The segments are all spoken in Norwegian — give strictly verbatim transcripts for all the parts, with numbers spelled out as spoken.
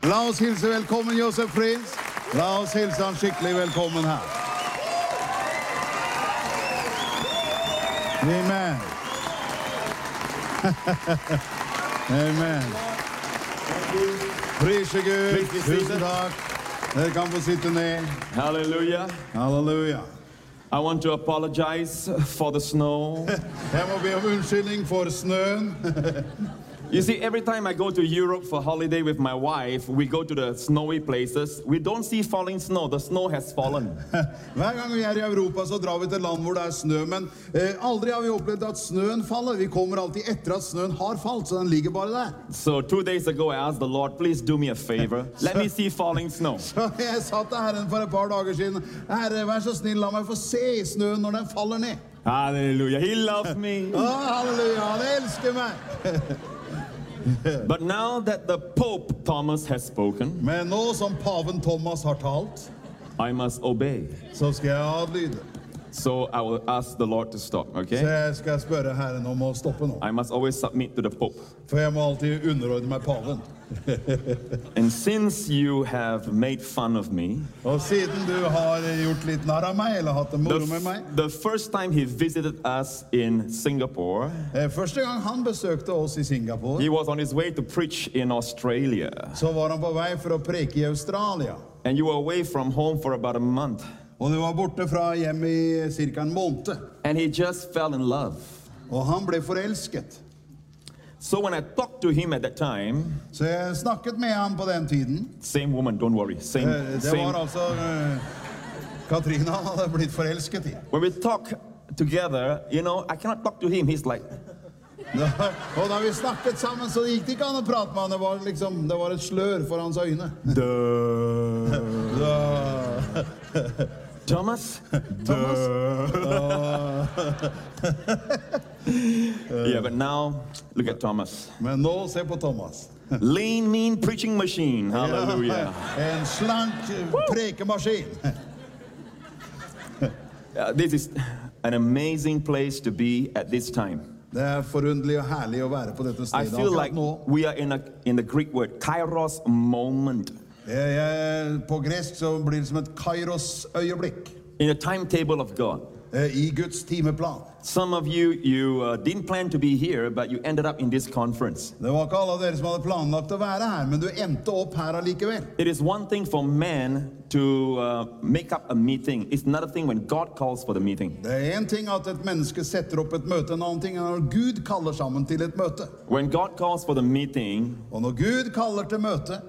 La oss hilse velkommen Josef Prins. La oss hilse han skikkelig velkommen her. Amen. Amen. Prise Gud. Tusen takk. Dere kan få sitte ned. Hallelujah. Halleluja. I want to apologize for the snow. Jeg må be om unnskyldning for snøen. You see, every time I go to Europe for holiday with my wife, we go to the snowy places. We don't see falling snow. The snow has fallen. Hver gang vi er i Europa så drar vi til land hvor det er snø, men eh, aldri har vi opplevd at snøen faller. Vi kommer alltid etter at snøen har falt, så den ligger bare der. So two days ago, I asked the Lord, please do me a favor. Let me see falling snow. Så jeg satt til Herren for et par dager siden. Herre, vær så snill, la meg få se snøen når den faller ned. Hallelujah. He loves me. Å, halleluja, han elsker meg. But now that the Pope Thomas has spoken, Men nå som paven Thomas har talt, I must obey. så skal jeg adlyde. So I will ask the Lord to stop, Så okay? jeg skal spørre Herren om å stoppe nå. I must always submit to the Pope. For jeg må alltid underordne meg paven. And since you have made fun of me, Og siden du har gjort litt narr av meg, eller hatt det moro med meg, the, the first time he visited us in Singapore, eh, første gang han besøkte oss i Singapore, he was on his way to preach in Australia. så var han på vei for å preke i Australia. And you were away from home for about a month. Og du var borte fra hjem i cirka en måned. And he just fell in love. Og han ble forelsket. So when I talked to him at that time, Så jeg snakket med han på den tiden. same woman, don't worry, same, Eh, Det same. var altså eh, Katrina han hadde blitt forelsket i. When we talk together, you know, I cannot talk to him. He's like, Da, og da vi snakket sammen, så gikk det ikke an å prate med han. Det var liksom, det var et slør for hans øyne. duh. Da, Thomas? Thomas? Yeah, but now, look at Thomas. Men nå, se på Thomas. Lean, mean preaching machine. Hallelujah. En slank prekemaskin. Uh, this is an amazing place to be at this time. Det er forunderlig og herlig å være på dette I stedet feel akkurat like nå. we are in, a, in the Greek word, kairos moment. Jeg, jeg, på gresk så blir det som et kairos-øyeblikk In the timetable of God. eh, i Guds timeplan. Some of you, you uh, didn't plan to be here, but you ended up in this conference. Det var ikke alle av dere som hadde planlagt å være her, men du endte opp her allikevel. It is one thing for man to uh, make up a meeting. It's another thing when God calls for the meeting. Det er en ting at et menneske setter opp et møte, en annen ting er når Gud kaller sammen til et møte. When God calls for the meeting, Og når Gud kaller til møte,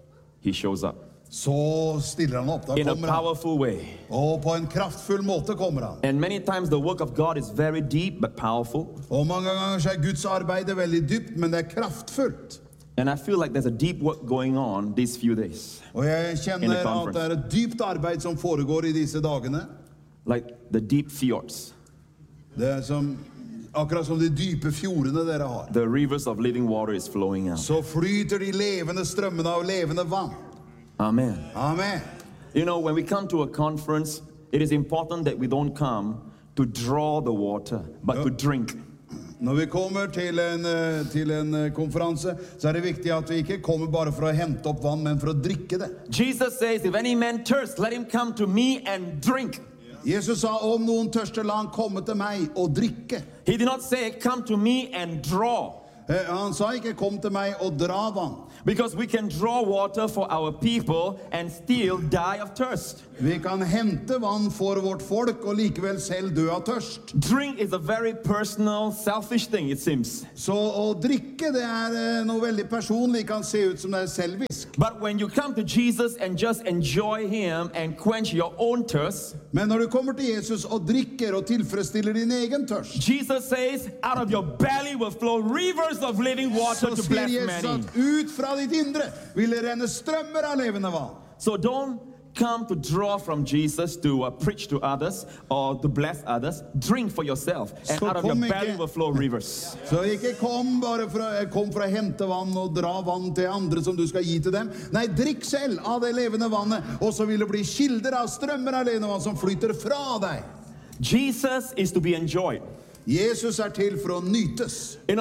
he shows up så stiller han opp. Da in a kommer han. powerful way. Og på en kraftfull måte kommer han. And many times the work of God is very deep but powerful. Og mange ganger så er Guds arbeid veldig dypt, men det er kraftfullt. And I feel like there's a deep work going on these few days. Og jeg In the kjenner at conference. det er et dypt arbeid som foregår i disse dagene. Like the deep fjords, Det er som, akkurat som de dype fjordene dere har. the rivers of living water is flowing out. Så flyter de levende strømmene av levende vann. Amen. Amen. You know, when we come to a conference, it is important that we don't come to draw the water, but to drink. Når vi kommer til en, eh, til en eh, konferanse, så er det viktig at vi ikke kommer bare for å hente opp vann, men for å drikke det. Jesus says, if any man thirst, let him come to me and drink. Jesus sa, om noen tørster, la han komme til meg og drikke. He did not say, come to me and draw. Eh, Han sa ikke, kom til meg og dra vann. Because we can draw water for our people and still die of thirst. Vi kan hente vann for vårt folk og likevel selv dø av tørst. Drink is a very personal, selfish thing, it seems. Så å drikke, det er eh, noe veldig personlig, kan se ut som det er selvisk. But when you come to Jesus and just enjoy him and quench your own thirst, Men når du kommer til Jesus og drikker og tilfredsstiller din egen tørst, Jesus says, out of your belly will flow rivers of living water så to sier bless Jesus many. at ut fra ditt indre vil det renne strømmer av levende vann. So don't come to draw from Jesus to uh, preach to others or to bless others. Drink for yourself, and Så out of your kom belly ikke- will flow rivers. Så ikke kom bare for å, kom for å hente vann og dra vann til andre som du skal gi til dem. Nei, drikk selv av det levende vannet, og så vil det bli kilder av strømmer av levende vann som flyter fra deg. Jesus is to be enjoyed. Jesus er til for å nytes. You know,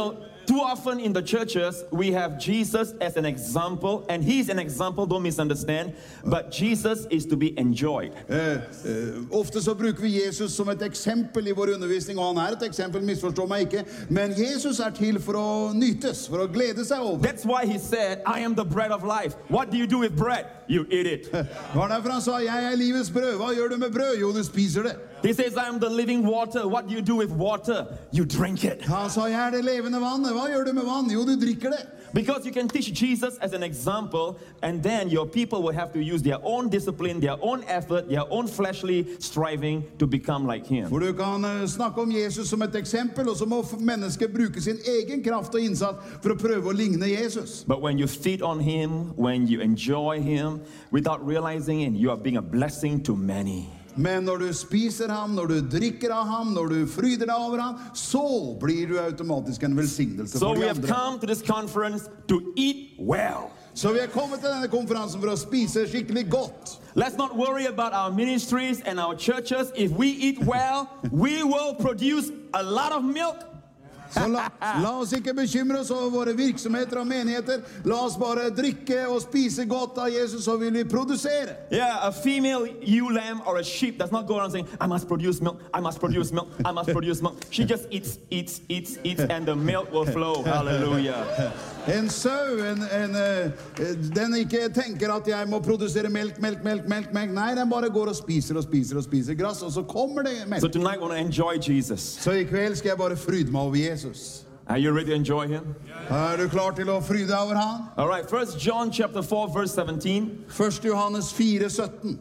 Too often in the churches, we have Jesus as an example, and he's an example, don't misunderstand, but Jesus is to be enjoyed. Eh, eh, ofte så bruker vi Jesus som et eksempel i vår undervisning, og han er et eksempel, misforstå meg ikke, men Jesus er til for å nytes, for å glede seg over. That's why he said, I am the bread of life. What do you do with bread? You eat it. Det var derfor han sa, jeg er livets brød. Hva gjør du med brød? Jo, du spiser det. He says, I am the living water. What do you do with water? You drink it. Han sa, jeg er det levende vannet. Hva gjør du med vann? Jo, du drikker det. Because you can teach Jesus as an example, and then your people will have to use their own discipline, their own effort, their own fleshly striving to become like him. For du kan uh, snakke om Jesus som et eksempel, og så må mennesket bruke sin egen kraft og innsats for å prøve å ligne Jesus. But when you feed on him, when you enjoy him, without realizing it, you are being a blessing to many. Men når du spiser ham, når du drikker av ham, når du fryder deg over ham, så blir du automatisk en velsignelse So for we de have andre. come to this conference to eat well. Så vi er kommet til denne konferansen for å spise skikkelig godt. Let's not worry about our ministries and our churches. If we eat well, we will produce a lot of milk. Så la, la oss ikke bekymre oss over våre virksomheter og menigheter. La oss bare drikke og spise godt av Jesus, så vil vi produsere. Yeah, a female ewe lamb or a sheep does not go around saying, I must produce milk, I must produce milk, I must produce milk. She just eats, eats, eats, eats, and the milk will flow. Hallelujah. En sau, en, en, eh, den ikke tenker at jeg må produsere melk, melk, melk, melk, melk. Nei, den bare går og spiser og spiser og spiser grass, og så kommer det melk. So tonight I want to enjoy Jesus. Så i kveld skal jeg bare fryde meg over Jesus. Are you ready to enjoy him? Er du klar til å fryde deg over han? All right, First John chapter four, verse seventeen. første Johannes fire sytten.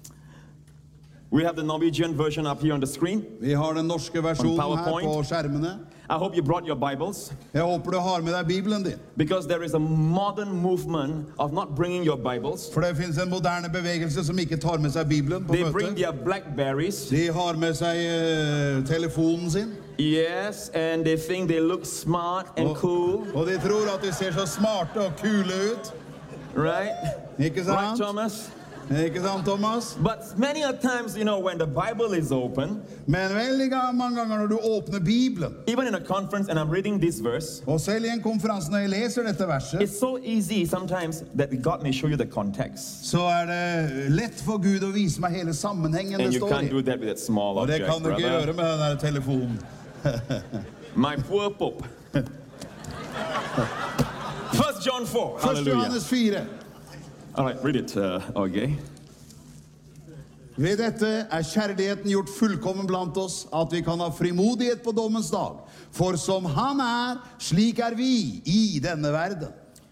We have the Norwegian version up here on the screen. Vi har den norske versjonen her på skjermene. I hope you brought your Bibles, Jeg håper du har med deg Bibelen din. because there is a modern movement of not bringing your Bibles. For det finnes en moderne bevegelse som ikke tar med seg Bibelen på They bring møtet. their Blackberries. De har med seg eh, telefonen sin. Yes, and they think they look smart and Og, cool, og de tror at de ser så smarte og kule ut. right? Ikke Right, sant? Thomas? Ikke sant, Thomas? But many a times, you know, when the Bible is open, Men veldig ga- mange ganger når du åpner Bibelen, even in a conference and I'm reading this verse, og selv i en konferanse når jeg leser dette verset, it's so easy sometimes that God may show you the context. så er det lett for Gud å vise meg hele sammenhengen And det you står can't i. do that with that small Og det object, kan du ikke brother. gjøre med den der telefonen. My poor Pope. First John four. første Hallelujah. Johannes fire. All right, read it, uh, okay. Ved dette er kjærligheten gjort fullkommen blant oss, at vi kan ha frimodighet på dommens dag. For som han er, slik er vi i denne verden.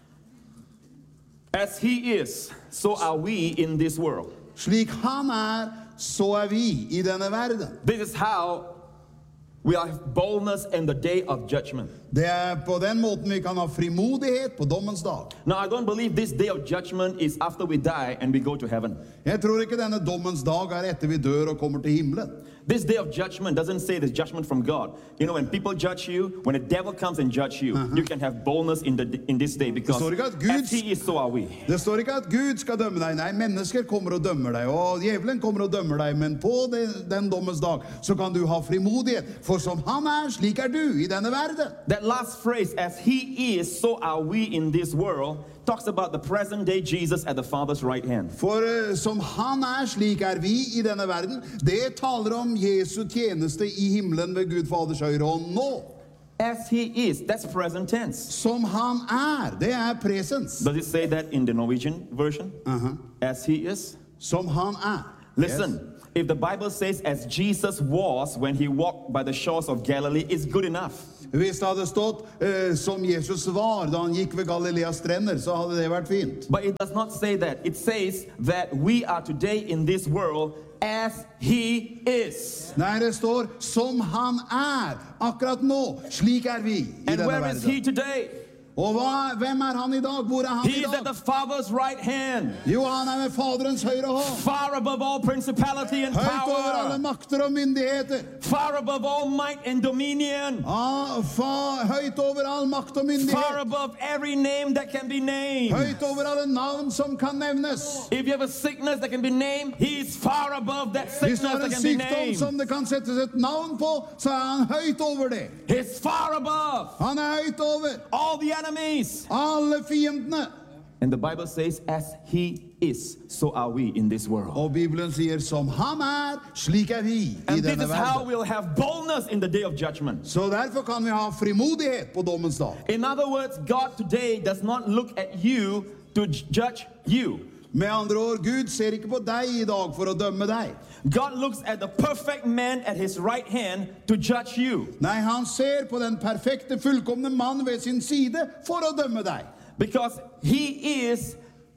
As he is, so are we in this world. Slik han er, så er vi i denne verden. This is how we have boldness in the day of judgment. Det er på den måten vi kan ha frimodighet på dommens dag. Now, I don't believe this day of judgment is after we die and we go to heaven. Jeg tror ikke denne dommens dag er etter vi dør og kommer til himmelen. This day of judgment doesn't say there's judgment from God. You know, when people judge you, when the devil comes and judge you, you can have boldness in, the, in this day because står ikke at Gud- as he is, so are we. Det står ikke at Gud skal dømme deg. Nei, mennesker kommer og dømmer deg, og djevelen kommer og dømmer deg. Men på den, den dommens dag så kan du ha frimodighet. For som han er, slik er du i denne verden. That last phrase, as he is, so are we in this world, talks about the present day Jesus at the Father's right hand. For eh, som han er, slik er vi i denne verden. Det taler om Jesu tjeneste i himmelen ved Gud Faders høyre hånd nå. As he is, that's present tense. Som han er, det er presens. Does it say that in the Norwegian version? Uh-huh. As he is? Som han er. Listen, Yes. if the Bible says as Jesus was when he walked by the shores of Galilee, it's good enough. Hvis det hadde stått eh, som Jesus var da han gikk ved Galileas strender, så hadde det vært fint. But it does not say that. It says that we are today in this world as he is. Nei, det står som han er akkurat nå. Slik er vi i And denne where is he verden. today? Og hva, hvem er han i dag? Hvor er han He i is at dag? the Father's right hand, Jo, han er ved Faderens høyre hånd. far above all principality and Høyt over alle power, makter og myndigheter. far above all might and dominion, Ah, fa, høyt over all makt og myndighet. far above every name that can be named. Høyt over alle navn som kan nevnes. If you have a sickness that can be named, He's far above that Hvis sickness det er that en can be sykdom named. som det kan settes et navn på, så er han høyt over det. He's far above Han er høyt over all the enemies. alle fiendene. And the Bible says, as He is, so are we in this world. Og Bibelen sier, som han er, slik er vi i And this denne is how verden. we'll have boldness in the day of judgment. Så derfor kan vi ha frimodighet på dommens dag. In other words, God today does not look at you to j- judge you. Med andre ord, Gud ser ikke på deg i dag for å dømme deg. God looks at the perfect man at His right hand to judge you. Nei, han ser på den perfekte, fullkomne mann ved sin side for å dømme deg. Because He is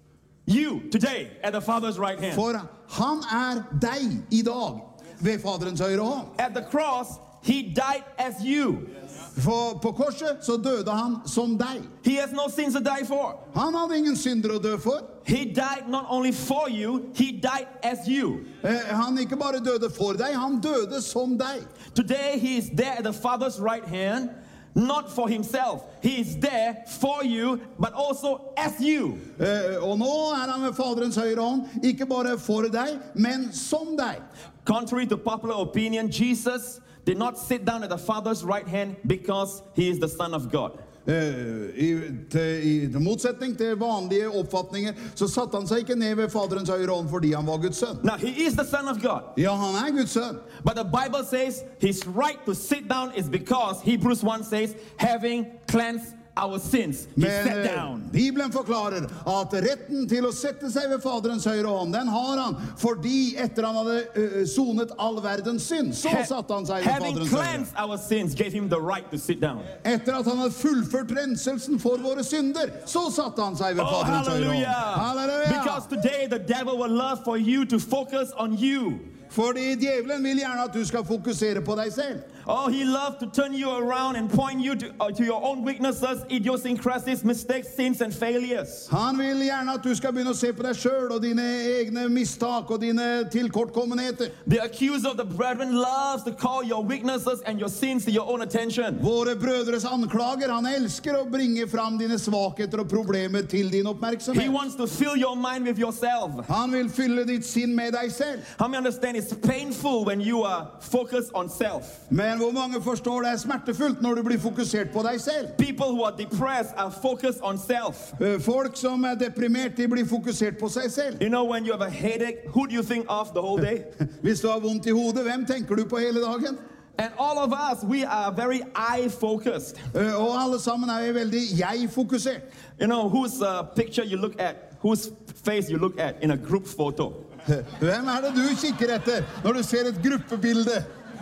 you today at the Father's right hand. For han er deg i dag ved Faderens høyre hånd. At the cross, He died as you. For på korset så døde han som deg. He has no sins to die for. Han hadde ingen synder å dø for. He died not only for you, He died as you. Eh, Han ikke bare døde for deg, han døde som deg. Today, He is there at the Father's right hand, not for Himself. He is there for you, but also as you. Eh, Og nå er han ved Faderens høyre hånd, ikke bare for deg, men som deg. Contrary to popular opinion, Jesus did not sit down at the Father's right hand because He is the Son of God. Eh, I, til, I motsetning til vanlige oppfatninger så satte han seg ikke ned ved Faderens høyre hånd fordi han var Guds sønn. Now, He is the Son of God. Ja, han er Guds sønn. But the Bible says His right to sit down is because Hebrews one says, having cleansed our sins, He Men sat eh, down. Bibelen forklarer at retten til å sette seg ved Faderens høyre hånd, den har han fordi etter han hadde eh, sonet all verdens synd, så Ha- satte han seg ved having Faderens høyre. cleansed our sins gave Him the right to sit down. Etter at han hadde fullført renselsen for våre synder, så satte han seg ved Oh, Faderens høyre hånd. hallelujah. Halleluja! Because today the devil will love for you to focus on you. Fordi djevelen vil gjerne at du skal fokusere på deg selv. Oh, he loves to turn you around and point you to, uh, to your own weaknesses, idiosyncrasies, mistakes, sins, and failures. Han vil gjerne at du skal begynne å se på deg selv og dine egne mistak og dine tilkortkommenheter. The accuser of the brethren loves to call your weaknesses and your sins to your own attention. Våre brødres anklager, han elsker å bringe fram dine svakheter og problemer til din He oppmerksomhet. wants to fill your mind with yourself. Han vil fylle ditt sinn med deg selv. How many understand it's painful when you are focused on self? Men hvor mange forstår det er smertefullt når du blir fokusert på deg selv? People who are depressed are focused on self. Eh, Folk som er deprimert, de blir fokusert på seg selv. You know, when you have a headache, who do you think of the whole day? Hvis du har vondt i hodet, hvem tenker du på hele dagen? And all of us, we are very I-focused. Eh, Og alle sammen er veldig jeg-fokusert. You know, whose uh, picture you look at, whose face you look at in a group photo. Hvem er det du kikker etter når du ser et gruppebilde?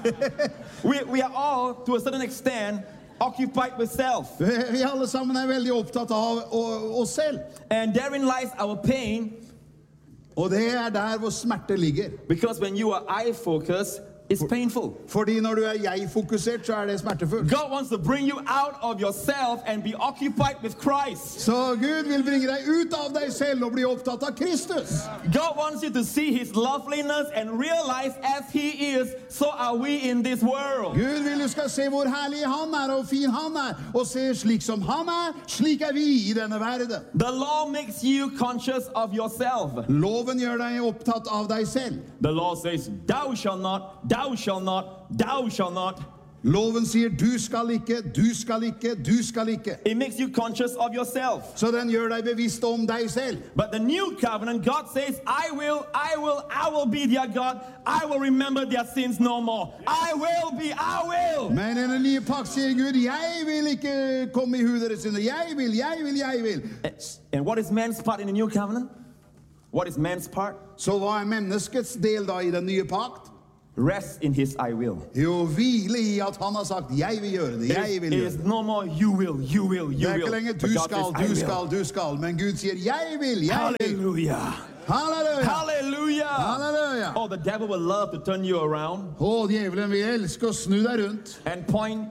We, we are all, to a certain extent, occupied with self. Vi alle sammen er veldig opptatt av å- oss selv. And therein lies our pain, Og det er der hvor smerte ligger. because when you are I-focused, it's painful. Fordi når du er jeg-fokusert, så er det smertefullt. God wants to bring you out of yourself and be occupied with Christ. Så Gud vil bringe deg ut av deg selv og bli opptatt av Kristus. God wants you to see His loveliness and realize as He is, so are we in this world. Gud vil du skal se hvor herlig han er og fin han er, og se slik som han er, slik er vi i denne verden. The law makes you conscious of yourself. Loven gjør deg opptatt av deg selv. The law says, thou shalt not, thou shalt not, thou shalt not. Loven sier du skal ikke, du skal ikke, du skal ikke. It makes you conscious of yourself. Så den gjør deg bevisst om deg selv. But the new covenant, God says, I will, I will, I will be their God. I will remember their sins no more. I will be, I will. Men i den nye pakt sier Gud, jeg vil ikke komme i hu deres synder. Jeg vil, jeg vil, jeg vil. And what is man's part in the new covenant? What is man's part? Så hva er menneskets del da i den nye pakt? Rest in His I will. Jo, hvile i at han har sagt, jeg vil gjøre det, jeg It vil is gjøre det. no more you will, you will, Det you er will. ikke lenger But du God skal, says, I du will. skal, du skal. Men Gud sier, jeg vil, jeg vil. Hallelujah. Halleluja. Hallelujah. Halleluja. Oh, the devil will love to turn you around Å, djevelen vil elske å snu deg rundt and point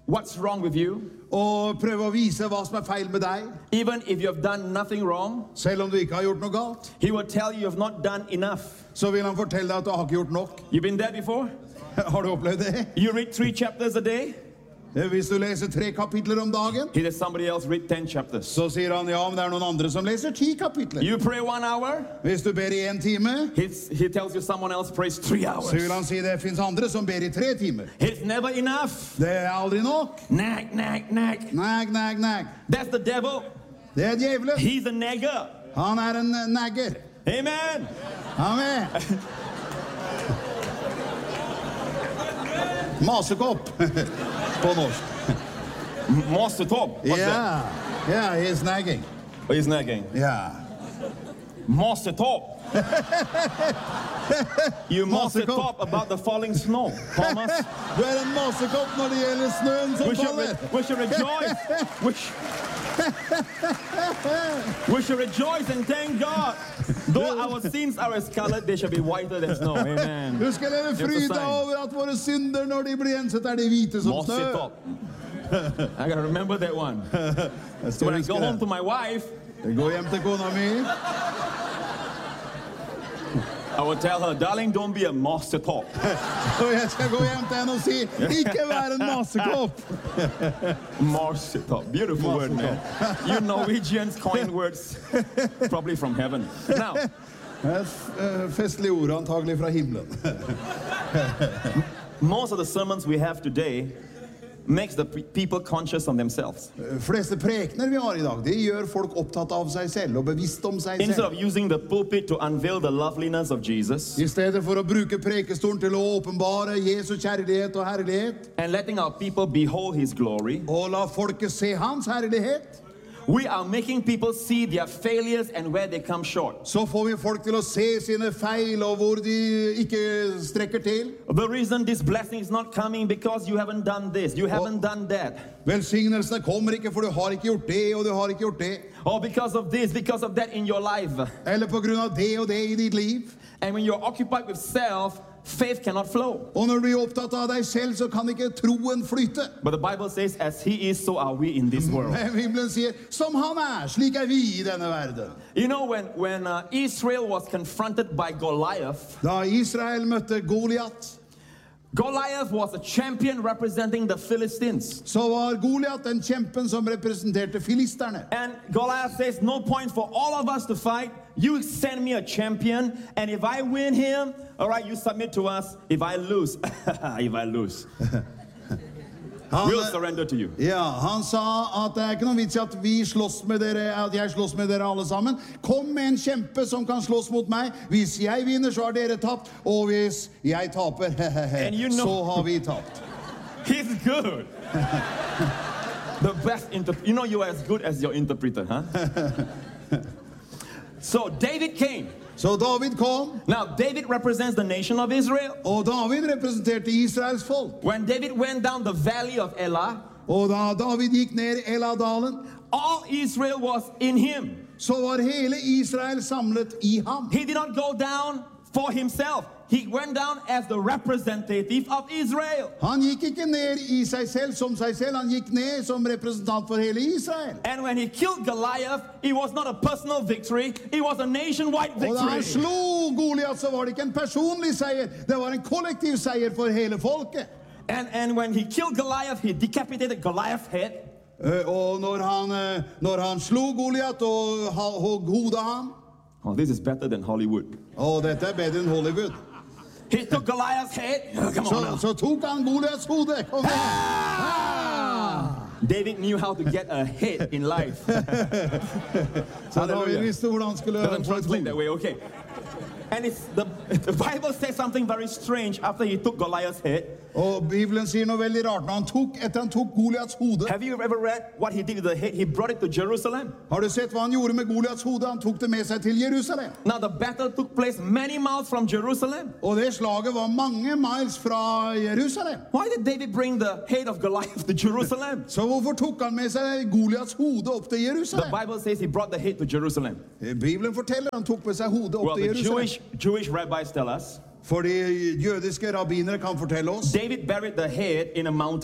what's wrong with you, og prøve å vise hva som er feil med deg, even if you have done nothing wrong, selv om du ikke har gjort noe galt, he will tell you you have not done enough. så vil han fortelle deg at du har ikke gjort nok. You've been there before? Har du opplevd det? You read three chapters a day? Hvis du leser tre kapitler om dagen, He says somebody else read ten chapters. så sier han ja, men det er noen andre som leser ti kapitler. You pray one hour, Hvis du ber i en time, he's, he tells you someone else prays three hours. så vil han si det finnes andre som ber i tre timer. It's never enough. Det er aldri nok. Nag, nag, nag. Nag, nag, nag. That's the devil. Det er djevelen. He's a nagger. Han er en eh, nagger. Amen. Amen. Masekopp på norsk. Master top. What's that? Yeah, yeah, he's nagging. Oh, he's nagging. Yeah. Master top. You master Master top. top about the falling snow, Thomas. Du er en masekopp når det gjelder snøen som We should, faller. re- we should rejoice. We, sh- we should rejoice and thank God. Though our sins are as scarlet, they shall be whiter than snow. Amen. Du skal leve Just a fryde sign. over at våre synder, når de blir gjensatt, er de hvite som Master snø. top. I gotta remember that one. Jeg So skal when I huske go home det. to my wife, Jeg går hjem til kona mi. I will tell her, darling, don't be a master top. Og jeg skal gå hjem til henne og si, ikke vær en masekopp. Master top. Beautiful word, man. You Norwegians coin words, probably from heaven. Now, Det er et eh, festlig ord, antagelig fra himmelen. most of the sermons we have today makes the pe- people conscious of themselves. De fleste prekener vi har i dag, de gjør folk opptatt av seg selv og bevisst om seg Instead selv. of using the pulpit to unveil the loveliness of Jesus I stedet for å bruke prekestolen til å åpenbare Jesu kjærlighet og herlighet, and letting our people behold his glory, og la folket se hans herlighet, we are making people see their failures and where they come short. så får vi folk til å se sine feil og hvor de ikke strekker til. The reason this blessing is not coming because you haven't done this, you haven't done that, Velsignelsene kommer ikke, for du har ikke gjort det, og du har ikke gjort det. or because of this, because of that in your life. Eller på grunn av det og det i ditt liv. And when you're occupied with self, faith cannot flow. Og når du blir opptatt av deg selv, så kan ikke troen flyte. But the Bible says, as he is, so are we in this world. Men Bibelen sier, som han er, slik er vi i denne verden. You know, when, when uh, Israel was confronted by Goliath, Da Israel møtte Goliat, Goliath was a champion representing the Philistines. så var Goliat den kjempen som representerte filisterne. And Goliath says, no point for all of us to fight. You send me a champion, and if I win him, all right, you submit to us. If I lose, if I lose, Han, we'll surrender to you. ja, han sa at det er ikke noen vits i at vi slåss med dere, at jeg slåss med dere alle sammen. Kom med en kjempe som kan slåss mot meg. Hvis jeg vinner, så har dere tapt. Og hvis jeg taper, And you know- så har vi tapt. He's good. The best interpreter. You know you are as good as your interpreter, huh? So David came. Så David kom, Now David represents the nation of Israel. og David representerte Israels folk. When David went down the valley of Elah, Og da David gikk ned i Eladalen, all Israel was in him. så var hele Israel samlet i ham. He did not go down for himself. He went down as the representative of Israel. Han gikk ikke ned i seg selv som seg selv, han gikk ned som representant for hele Israel. And when he killed Goliath, it was not a personal victory, it was a nationwide Og da han victory. slo Goliat, så var det ikke en personlig seier, det var en kollektiv seier for hele folket. And, and when he killed Goliath, he decapitated Goliath's head. Eh, Og når han, eh, når han slo Goliat og ha- hogg hodet av ham, Oh, this is better than Hollywood. og dette er bedre enn Hollywood, He took Goliath's head. Oh, come så, on now. så tok han Goliats hode. Kom igjen. Ah! David knew how to get ahead in life. Så David Hallelujah. visste hvordan han skulle Doesn't få et translate that hode. way, okay. And it's the, the Bible says something very strange after he took Goliath's head. Og Bibelen sier noe veldig rart. Når han tok, etter han tok Goliats hode, Have you ever read what he did with the head? He brought it to Jerusalem. har du sett hva han gjorde med Goliats hode? Han tok det med seg til Jerusalem. Now the battle took place many miles from Jerusalem. Og det slaget var mange miles fra Jerusalem. Why did David bring the head of Goliath to Jerusalem? Så hvorfor tok han med seg Goliats hode opp til The Jerusalem? Bible says he brought the head to Jerusalem. Bibelen forteller han tok med seg hodet opp Well, til the Jerusalem. Jewish Jewish rabbis tell us For de jødiske rabbinere kan fortelle oss David buried the head in a mountain.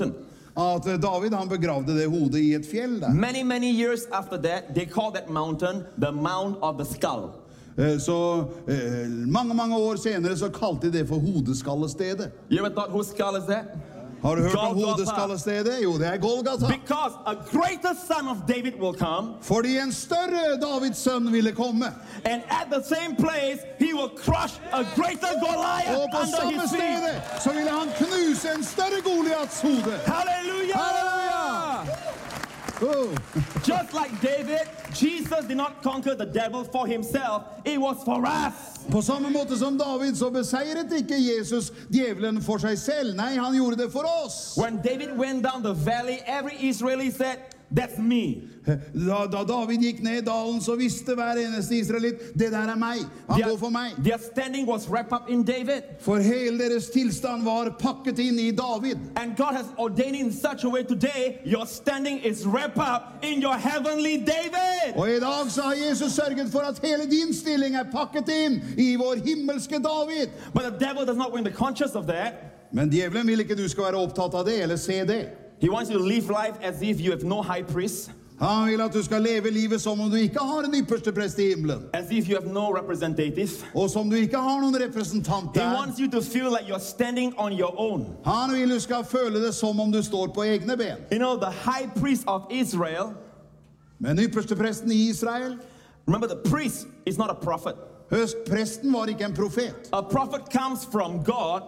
at David han begravde det hodet i et fjell der. Many, many years after that, they called that mountain the Mount of the Skull. Eh, Så eh, mange, mange år senere så kalte de det for hodeskallestedet. You ever thought whose skull is that? Har du hørt om Golgotha. hodeskallestedet? Jo, det er Golgata. Because a greater son of David will come, Fordi en større Davids sønn ville komme. and at the same place, he will crush a greater Goliath Og på under samme his feet. stedet så ville han knuse en større Goliats hode. Hallelujah! Hallelujah! Oh. Just like David, Jesus did not conquer the devil for himself. It was for us. På samme måte som David så beseiret ikke Jesus djevelen for seg selv. Nei, han gjorde det for oss. When David went down the valley, every Israeli said, "That's me." Da, da David gikk ned i dalen, så visste hver eneste israelitt, det der er meg. Han Their, går for meg. their standing was wrapped up in David. For hele deres tilstand var pakket inn i David. And God has ordained in such a way today, your standing is wrapped up in your heavenly David. Og i dag så har Jesus sørget for at hele din stilling er pakket inn i vår himmelske David. But the devil does not want to be conscious of that. Men djevelen vil ikke du skal være opptatt av det, eller se det. He wants you to live life as if you have no high priest, Han vil at du skal leve livet som om du ikke har en ypperste prest i himmelen. as if you have no representative. Og som du ikke har noen representant He der. wants you to feel like you're standing on your own. Han vil du skal føle det som om du står på egne ben. You know, the high priest of Israel, Men ypperste presten i Israel, remember the priest is not a prophet. høst, presten var ikke en profet. A prophet comes from God.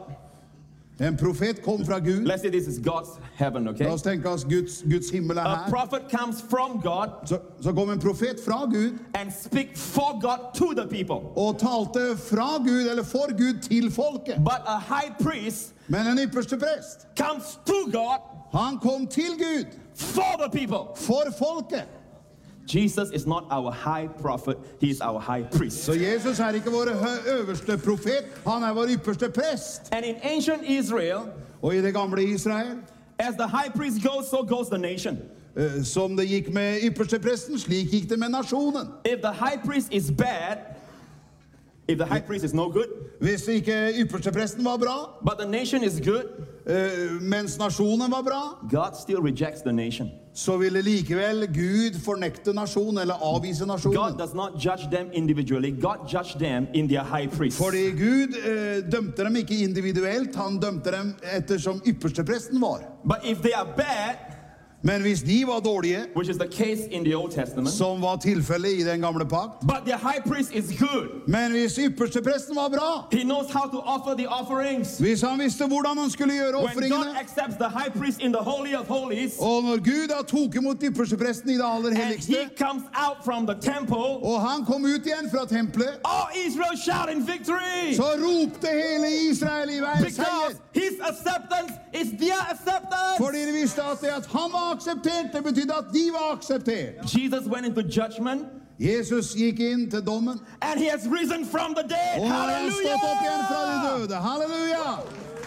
En profet kom fra Gud. Let's say this is God's heaven, okay? La oss tenke oss Guds, Guds himmel er A her. prophet comes from God Så, så kom en profet fra Gud and speak for God to the people. og talte fra Gud, eller for Gud, til folket. But a high priest Men en ypperste prest, comes to God han kom til Gud for the people. for folket. Jesus is not our high prophet, he is our high priest. Så Jesus er ikke vår hø- øverste profet, han er vår ypperste prest. And in ancient Israel, Og i det gamle Israel, as the high priest goes, so goes the nation. eh, som det gikk med ypperste presten, slik gikk det med nasjonen. If the high priest is bad, if the high priest is no good, Hvis ikke ypperste presten var bra, but the nation is good, eh, mens nasjonen var bra, God still rejects the nation. så ville likevel Gud fornekte nasjonen, eller avvise God nasjonen. does not judge them individually. God judged them in their high priest. Fordi Gud eh, dømte dem ikke individuelt, han dømte dem ettersom ypperste presten var. But if they are bad, Men hvis de var dårlige, which is the case in the Old Testament, som var tilfellet i den gamle pakt, but their high priest is good, men hvis ypperste presten var bra, he knows how to offer the offerings. hvis han visste hvordan han skulle gjøre When offringene, God accepts the high priest in the Holy of Holies, og når Gud da tok imot ypperste presten i det aller and helligste, he comes out from the temple, og han kom ut igjen fra tempelet, all Israel shout in victory. så ropte hele Israel i vei Because seier. his acceptance is their acceptance. Fordi de visste at det at han var akseptert, det betydde at de var akseptert. Jesus went into judgment, Jesus gikk inn til dommen, and he has risen from the dead. og han har stått opp igjen fra de Hallelujah! døde. Halleluja!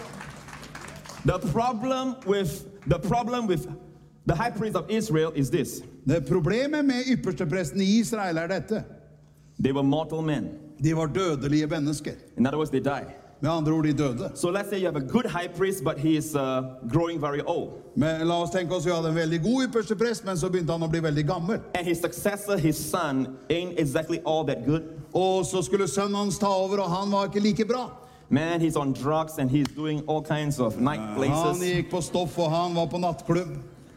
The problem with the problem with the high priest of Israel is this: Det problemet med ypperstepresten i Israel er dette. they were mortal men. De var dødelige mennesker. In other words, they die. Med andre ord, de døde. So let's say you have a good high priest, but he is uh, growing very old, Men la oss tenke oss, vi hadde en veldig god yppersteprest, men så begynte han å bli veldig gammel. and his successor, his son, ain't exactly all that good. Og så skulle sønnen hans ta over, og han var ikke like bra. Man, he's on drugs and he's doing all kinds of night Han places. gikk på stoff, og han var på nattklubb.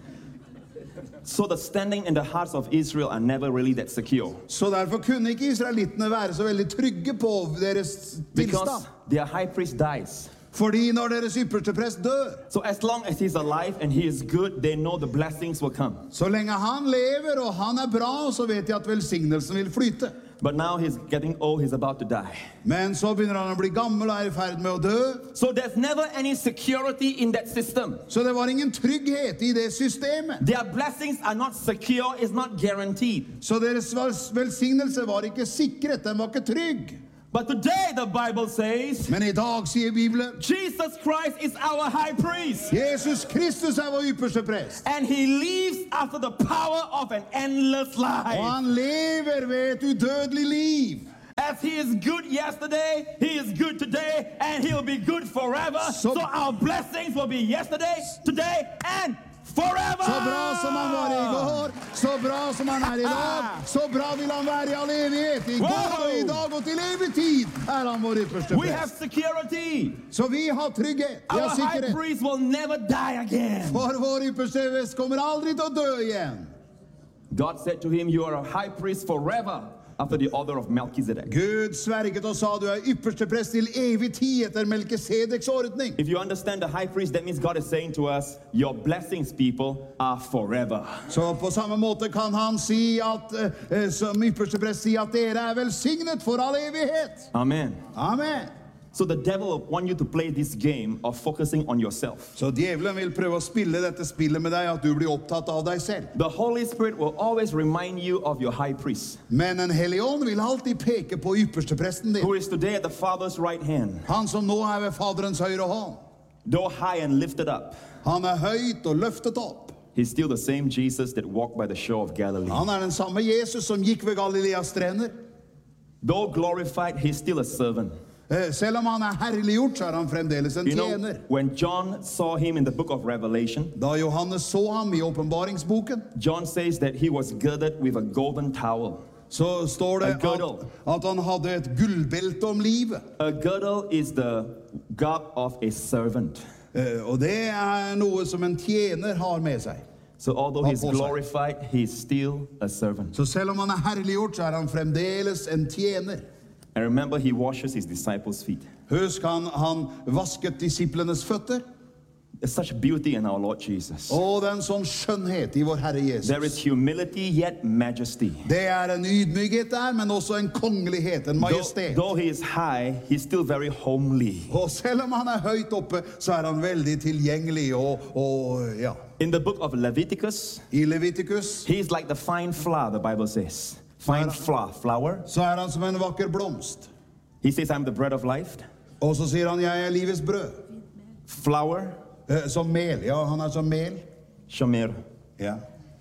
So the standing in the hearts of Israel are never really that secure, Så derfor kunne ikke israelittene være så veldig trygge på deres because tilstand. their high priest dies. Fordi når deres yppersteprest dør, So as long as he's alive and he is good, they know the blessings will come. så lenge han lever og han er bra, så vet de at velsignelsen vil flyte. But now he's getting old, he's about to die. Men så begynner han å bli gammel og er i ferd med å dø. So there's never any security in that system. Så det var ingen trygghet i det systemet. Their blessings are not secure, it's not guaranteed. Så deres velsignelse var ikke sikret, den var ikke trygg. But today the Bible says, Men i dag sier Bibelen, Jesus Christ is our high priest. Jesus Kristus er vår ypperste prest. And he lives after the power of an endless Og life. han lever ved et udødelig liv. As he is good yesterday, he is good today, and he'll be good forever. So- So our blessings will be yesterday, today, and forever. Så bra som han var i går, så bra som han er i dag, så bra vil han være i all evighet. I går og i dag og til evig tid er han vår ypperste We have prest. security. Så vi har trygghet, vi Our har high sikkerhet. priest will never die again. For vår ypperste prest kommer aldri til å dø igjen. God said to him, you are a high priest forever after the order of Melchizedek. Gud sverget og sa, du er ypperste prest til evig tid etter Melkisedeks ordning. If you understand the high priest, that means God is saying to us, your blessings, people, are forever. Så på samme måte kan han si at, eh, som ypperste prest, si at dere er velsignet for all evighet. Amen. Amen. So the devil wants you to play this game of focusing on yourself. Så djevelen vil prøve å spille dette spillet med deg, at du blir opptatt av deg selv. The Holy Spirit will always remind you of your high priest, Men en hellig ånd vil alltid peke på ypperste presten din. who is today at the Father's right hand, Han som nå er ved Faderens høyre hånd. though high and lifted up. Han er høyt og løftet opp. He's still the same Jesus that walked by the shore of Galilee. Han er den samme Jesus som gikk ved Galileas strender. Though glorified, he's still a servant. Eh, Selv om han er herliggjort, så er han fremdeles en You know, tjener. when John saw him in the book of Revelation, Da Johannes så ham i åpenbaringsboken, John says that he was girded with a golden towel. så står det A at, girdle. at han hadde et gullbelte om livet. A girdle is the garb of a servant. Eh, Og det er noe som en tjener har med seg. So although Ha he's på seg. glorified, he's still a servant. Så selv om han er herliggjort, så er han fremdeles en tjener. And remember, he washes his disciples' feet. Husk, han, han vasket disiplenes føtter. There's such beauty in our Lord Jesus. Og det er en sånn skjønnhet i vår Herre There is Jesus. humility yet majesty. Det er en ydmykhet der, men også en kongelighet, en Though, majestet. though he is high, he's still very homely. Og selv om han er høyt oppe, så er han veldig tilgjengelig og, og ja. In the book of Leviticus, I Levitikus he's like the fine flower, the Bible says. Fine flower, flower. så er han som en vakker blomst. He says, I'm the bread of life. Og så sier han, jeg er livets brød. Flour, Eh, Som mel. Ja, han er som mel. shamir. Ja.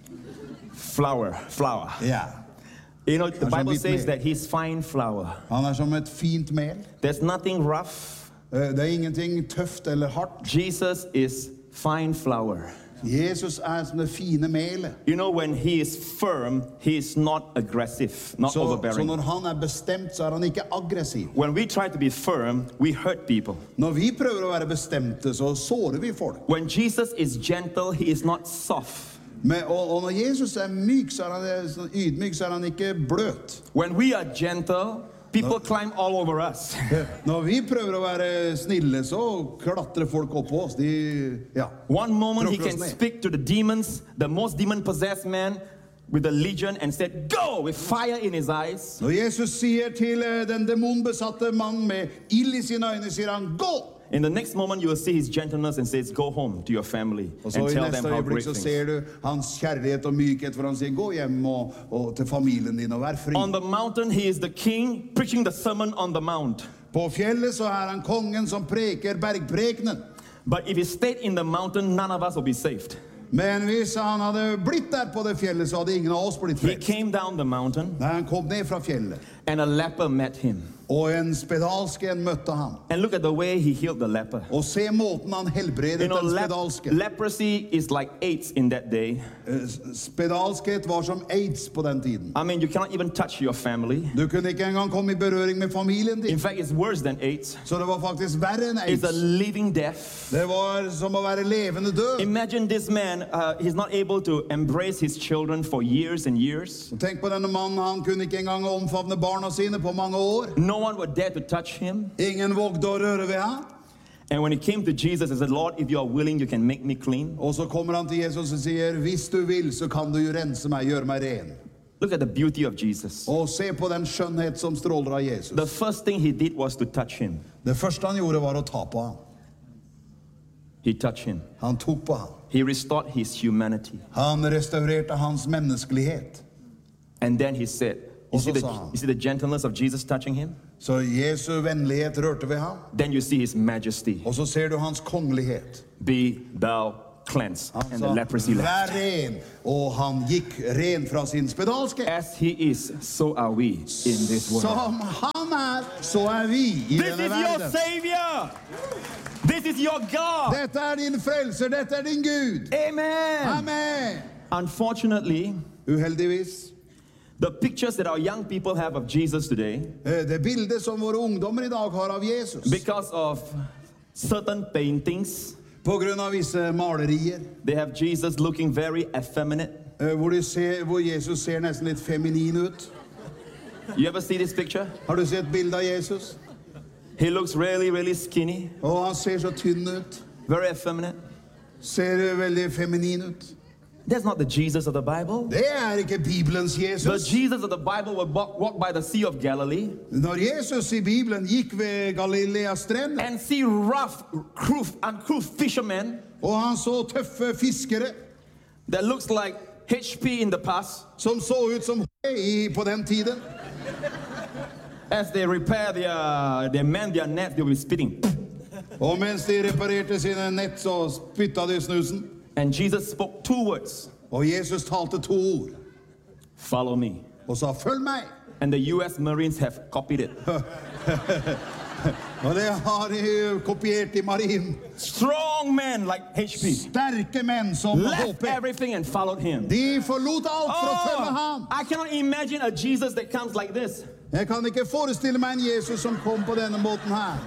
Flour, flour. Ja. You know, the That's a Bible bit says male. that he's fine flour. Han er som et fint mel. There's nothing rough. Eh, Det er ingenting tøft eller hardt. Jesus is fine flour. Jesus er som det fine melet. You know, when he is firm, he is not aggressive, not Så, så overbearing. når han er bestemt, så er han ikke aggressiv. When we try to be firm, we hurt people. Når vi prøver å være bestemte, så sårer vi folk. When Jesus is gentle, he is not soft. Men, og, og når Jesus er myk, så er han sånn ydmyk, så er han ikke bløt. When we are gentle, people climb all over us. Når vi prøver å være snille, så klatrer folk opp på oss. De, ja. One moment he Tråkker oss can ned. speak to the demons, the most demon-possessed man with a legion, and said, go, with fire in his eyes. Når Jesus sier til eh, den demonbesatte mannen med ild i sine øyne, sier han, gå! In the next moment, you will see his gentleness and says, go home to your family Og så and i tell them neste how øyeblikk great så things. ser du hans kjærlighet og mykhet, for han sier, gå hjem og, og til familien din og vær fri. On the mountain, he is the king preaching the sermon on the mount. På fjellet så er han kongen som preker bergprekenen. But if he stayed in the mountain, none of us will be saved. Men hvis han hadde blitt der på det fjellet, så hadde ingen av oss blitt He frelst. came down the mountain, Nei, han kom ned fra fjellet, and a leper met him. og en spedalske en møtte ham. And look at the way he healed the leper. Og se måten han helbredet You know, den lep- spedalske. leprosy is like AIDS in that day. Eh, Spedalskhet var som AIDS på den tiden. I mean, you cannot even touch your family. Du kunne ikke engang komme i berøring med familien In din. fact, it's worse than AIDS. Så det var faktisk verre enn It's a AIDS. living death. Det var som å være levende død. Imagine this man, uh, he's not able to embrace his children for years and years. Tenk på denne mannen, han kunne ikke engang omfavne barna sine på mange år. No one would dare to touch him. Ingen vågde å røre ved ham. And when he came to Jesus, he said, Lord, if you are willing, you can make me clean. Og så kommer han til Jesus og sier, hvis du vil, så kan du jo rense meg, gjøre meg ren. Look at the beauty of Jesus. Og se på den skjønnhet som stråler av Jesus. The first thing he did was to touch him. Det første han gjorde var å ta på ham. He touched him. Han tok på ham. He restored his humanity. Han restaurerte hans menneskelighet. And then he said, you Og see, så the, sa han. you see the gentleness of Jesus touching him? Så Jesu vennlighet rørte ved ham. Then you see his majesty. Og så ser du hans kongelighet. Be thou cleansed, Han and the sa, leprosy left. vær ren. Og han gikk ren fra sin spedalskhet. As he is, so are we in this world. Som han er, så er vi i This denne is your verden. Savior. This is your God. Dette er din frelser, dette er din Gud. Amen. Amen. Unfortunately, Uheldigvis, the pictures that our young people have of Jesus today, eh, det bildet som våre ungdommer i dag har av Jesus, because of certain paintings, på grunn av visse malerier, they have Jesus looking very effeminate. eh, hvor, de ser, hvor Jesus ser nesten litt feminin ut. You ever see this picture? Har du sett bildet av Jesus? He looks really, really skinny, Og han ser så tynn ut. very effeminate. Ser veldig feminin ut. That's not the Jesus of the Bible. Det er ikke Bibelens The Jesus. Jesus of the Bible would walk, walk by the Sea of Galilee Når Jesus i Bibelen gikk ved Galileas strender, and see rough, crude, uncouth fishermen og han så tøffe fiskere that looks like H P in the past, som så ut som i på den tiden, as they repair their, they mend their nets, they will be spitting. og mens de reparerte sine nett, så spytta de snusen. And Jesus spoke two words, Og Jesus talte to ord, follow me. og sa, følg meg. And the U S Marines have copied it. Og det har de kopiert i marinen. Strong men like H P Sterke menn som left H P. everything and followed him. De forlot alt for å følge ham. Oh, I cannot imagine a Jesus that comes like this. Jeg kan ikke forestille meg en Jesus som kom på denne måten her.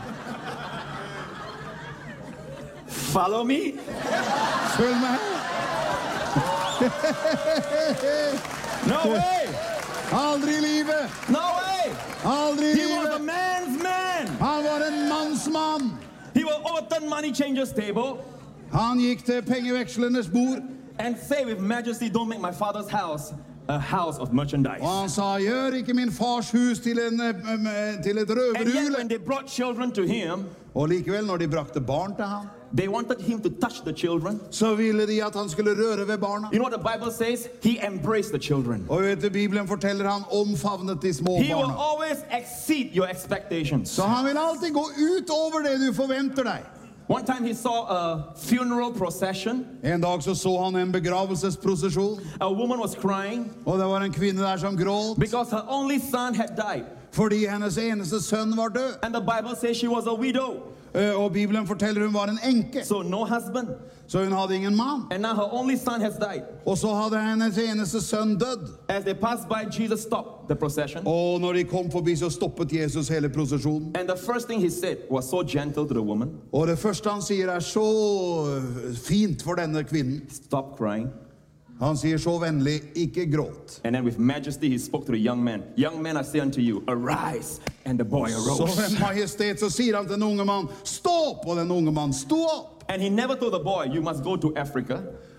Follow me. Følg meg. No way. Aldri i livet. No way. Aldri i He was a livet. man's man. Han var en mannsmann. He will overturn money changers' table Han gikk til pengevekslernes bord, and say with majesty, don't make my father's house a house of merchandise. og han sa, gjør ikke min fars hus til, en, eh, til et And yet when røverhule. they brought children to him, Og likevel, når de brakte barn til ham, they wanted him to touch the children. så ville de at han skulle røre ved barna. You know what the Bible says? He embraced the children. Og vet du, Bibelen forteller han omfavnet de små He will barna. always exceed your expectations. Så han vil alltid gå ut over det du forventer deg. One time he saw a funeral procession. En dag så så han en begravelsesprosesjon, A woman was crying og det var en kvinne der som gråt, because her only son had died. fordi hennes eneste sønn var død. And the Bible says she was a widow. Eh, Og Bibelen forteller hun var en enke, So no husband. så hun hadde ingen mann. And now her only son has died. Og så hadde hennes eneste sønn dødd. As they passed by, Jesus stopped the procession. Og når de kom forbi, så stoppet Jesus hele prosesjonen. And the first thing he said was so gentle to the woman, Og det første han sier er så eh, fint for denne kvinnen. stop crying. Han sier så vennlig, ikke gråt. And then with majesty he spoke to the young man. Young man, I say unto you, arise. And the boy Så arose. med majestet så sier han til den unge mann, stå opp! Og den unge mann sto opp. And he never told the boy, you must go to Africa.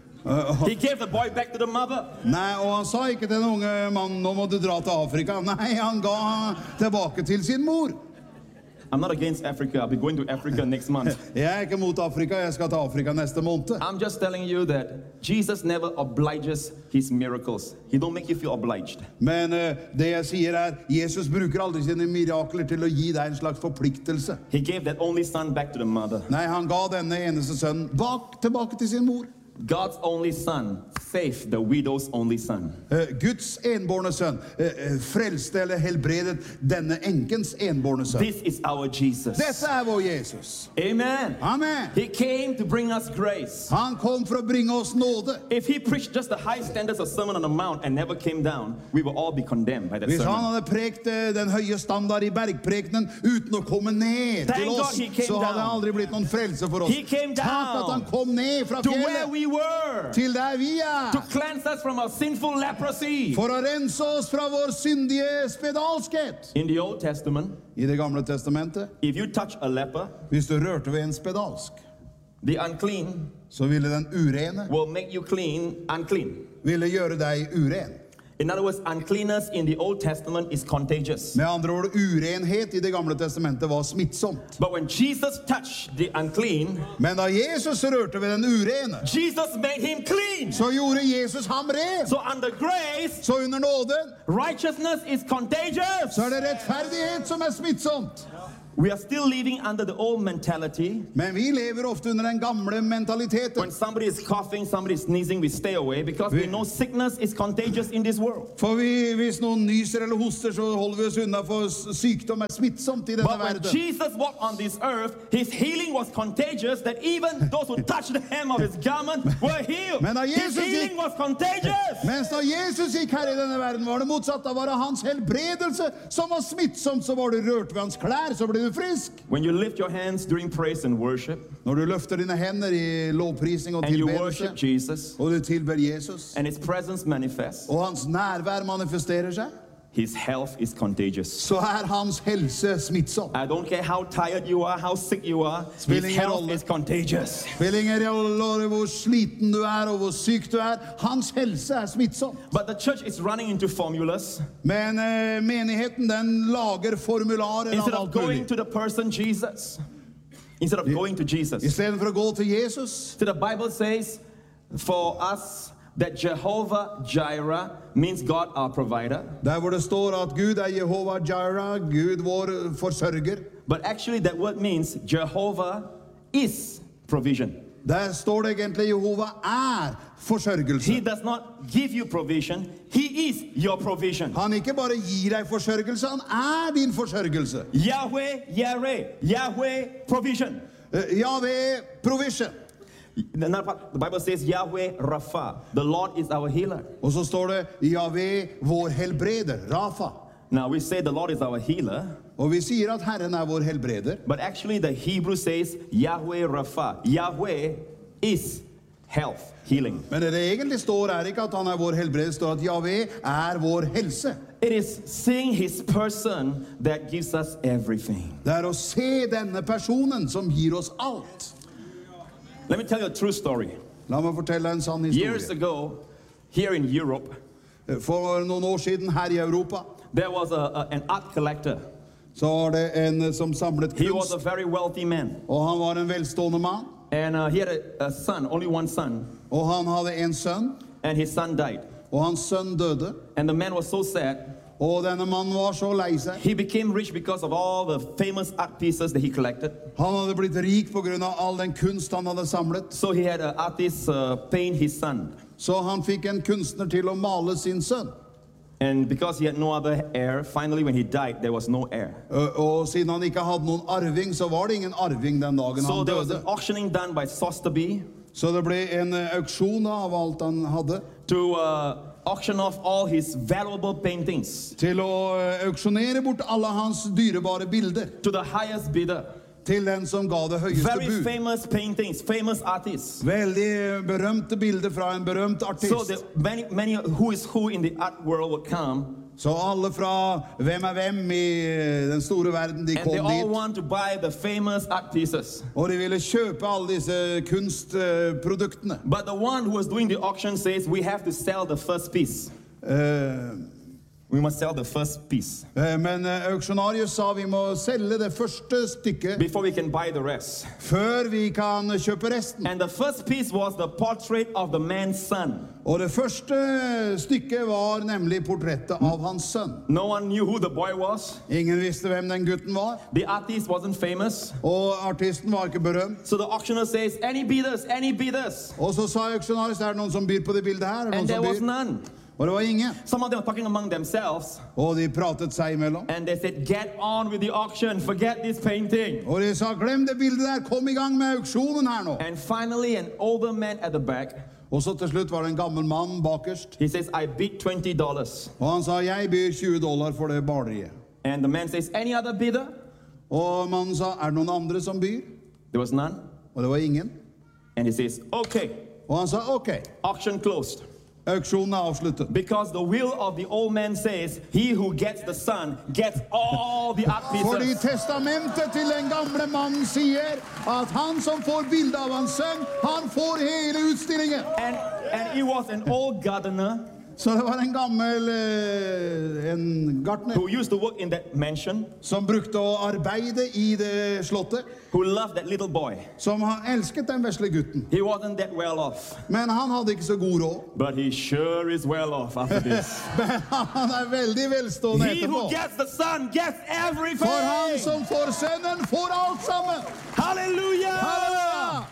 He gave the boy back to the mother. Nei, og han sa ikke til den unge mannen, nå må du dra til Afrika. Nei, han ga han tilbake til sin mor. I'm not against Africa. I'll be going to Africa next month. Jeg er ikke mot Afrika, jeg skal til Afrika neste måned. I'm just telling you that Jesus never obliges his miracles. He don't make you feel obliged. Men eh, det jeg sier er, Jesus bruker aldri sine mirakler til å gi deg en slags forpliktelse. He gave that only son back to the mother. Nei, han ga denne eneste sønnen bak, tilbake til sin mor. God's only son saved the widow's only son. Eh, Guds enbårne sønn eh, eh, frelste eller helbredet denne enkens enbårne sønn. This is our Jesus. Dette er vår Jesus. Amen. Amen. He came to bring us grace. Han kom for å bringe oss nåde. If he preached just the high standards of Sermon on the Mount and never came down, we will all be condemned by that Hvis han sermon. hadde prekt eh, den høye standard i bergprekenen uten å komme ned Thank til God oss, he came så hadde det down. aldri blitt noen frelse for oss. He came Takk at han down kom ned fra to where fjellet we were, til der vi to er, cleanse us from our sinful leprosy. for å rense oss fra vår syndige spedalskhet. In the Old Testament, I det gamle testamentet, if you touch a leper, hvis du rørte ved en spedalsk, the unclean så ville den urene will make you clean, unclean. ville gjøre deg uren. In other words, uncleanness in the Old Testament is contagious. Med andre ord, urenhet i det gamle testamentet var smittsomt. But when Jesus touched the unclean, Men da Jesus rørte ved den urene, Jesus made him clean. så gjorde Jesus ham ren. So under grace, Så under nåden, righteousness is contagious. så er det rettferdighet som er smittsomt. We are still living under the old mentality. Men vi lever ofte under den gamle mentaliteten. When somebody is coughing, somebody is sneezing, we stay away because we know sickness is contagious in this world. For vi, hvis noen nyser eller hoster, så holder vi oss unna, for sykdom er smittsomt i denne But when verden. Jesus walked on this earth, his healing was contagious that even those who touched the hem of his garment were healed. Men da His Jesus healing gikk, was contagious. mens da Jesus gikk her i denne verden, var det motsatt. Da var det hans helbredelse som var smittsomt. Så var du rørt ved hans klær, så ble du frisk. When you lift your hands during praise and worship, Når du løfter dine hender i lovprisning og and you tilbedelse, worship Jesus, og du tilber Jesus, and his presence manifests, og hans nærvær manifesterer seg, his health is contagious. så er hans helse smittsom. I don't care how tired you are, how sick you are, his Spiller ingen health rolle. is contagious. Spiller ingen rolle hvor sliten du er og hvor syk du er. Hans helse er smittsom. But the church is running into formulas. Men eh, menigheten den lager formularer Instead av of alt going mulig. to the person Jesus, instead of going to Jesus. I stedet for å gå til Jesus, So the Bible says for us that Jehovah Jireh means God our provider. der hvor det står at Gud er Jehova Jireh, Gud vår forsørger. But actually that word means Jehovah is provision. Der står det egentlig Jehova er forsørgelse. He does not give you provision, he is your provision. Han ikke bare gir deg forsørgelse, han er din forsørgelse. Yahweh, Yahweh, Yahweh provision. Eh, Yahweh provision. Another part, the Bible says Yahweh Rapha, the Lord is our healer. Og så står det Yahweh vår helbreder, Rafa. Now we say the Lord is our healer, Og vi sier at Herren er vår helbreder. but actually the Hebrew says Yahweh Rapha. Yahweh is health, healing. Men det det egentlig står er ikke at han er vår helbreder, det står at Yahweh er vår helse. It is seeing his person that gives us everything. Det er å se denne personen som gir oss alt. Let me tell you a true story. La meg fortelle en sann Years historie. ago, here in Europe, For noen år siden her i Europa, there was a, a, an art collector. så var det en som samlet He was kunst, a very wealthy man. og han var en velstående mann, And uh, he had a, a son, only one son, og han hadde en sønn, and his son died. og hans sønn døde, And the man was so sad. og denne mannen var så lei seg. He became rich because of all the famous art pieces that he collected. Han hadde blitt rik på grunn av all den kunst han hadde samlet, So he had an artist uh, paint his son. så han fikk en kunstner til å male sin sønn. And because he had no other heir, finally when he died, there was no heir. Og og siden han ikke hadde noen arving, så var det ingen arving den dagen So han there was døde. an auctioning done by Sotheby Så det ble en eh, auksjon av alt han hadde, to uh, auction off all his valuable paintings til å eh, auksjonere bort alle hans dyrebare bilder, to the highest bidder. til den som ga det høyeste Very bud. famous paintings, famous artists. Veldig berømte bilder fra en berømt So artist. the, many, many who is who in the art world would come, Så alle fra hvem er hvem i eh, den store verden, de and they kom all dit. want to buy the famous art pieces. Og de ville kjøpe alle disse kunstproduktene. But the one who was doing the auction says, we have to sell the first piece. Eh, We must sell the first piece eh, Men eh, auksjonarius sa vi må selge det første stykket before we can buy the rest. før vi kan kjøpe resten. And the first piece was the portrait of the man's son. Og det første stykket var nemlig portrettet av hans sønn. No one knew who the boy was. Ingen visste hvem den gutten var, The artist wasn't famous. og artisten var ikke berømt. So the auctioneer says, any bidders, any bidders. Og så sa auksjonarius, er det noen som byr på det bildet her? Er det And noen there som was byr? none. Og det var ingen. Some of them were talking among themselves. Og de pratet seg imellom. And they said, get on with the auction. Forget this painting. Og de sa, glem det bildet der, kom i gang med auksjonen her nå. And finally, an older man at the back, Og så til slutt var det en gammel mann bakerst. he says, I bid twenty dollars. Og han sa, jeg byr tjue dollar for det baleriet. And the man says, any other bidder? Og mannen sa, er det noen andre som byr? There was none. Og det var ingen. And he says, okay, Og han sa, ok, auction closed. auksjonen er avsluttet. Because the will of the old man says, he who gets the son gets all the art Fordi pieces. testamentet til den gamle mannen sier at han som får bildet av hans sønn, han får hele utstillingen. And, and he was an old gardener. Så det var en gammel eh, en gartner who used to work in that mansion, som brukte å arbeide i det slottet, who loved that little boy. som har elsket den vesle gutten. He wasn't that well off, Men han hadde ikke så god råd. but he sure is well off after this. Men han er veldig velstående He who etterpå. gets the son gets everything. For han som får sønnen, får alt sammen. Hallelujah! Halleluja!